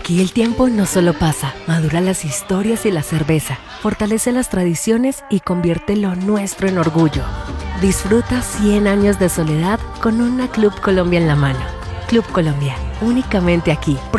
Aquí el tiempo no solo pasa, madura las historias y la cerveza, fortalece las tradiciones y convierte lo nuestro en orgullo. Disfruta 100 años de soledad con una Club Colombia en la mano. Club Colombia, únicamente aquí.